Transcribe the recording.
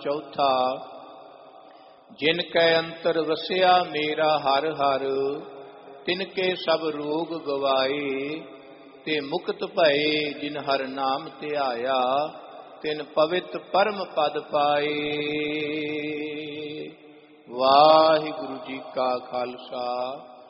चौथा। जिन कै अंतर वसिया मेरा हर हर, तिनके सब रोग गवाए। ते मुक्त भये जिन हर नाम ध्याया, तिन पवित्र परम पद पाए। वाहिगुरु जी का खालसा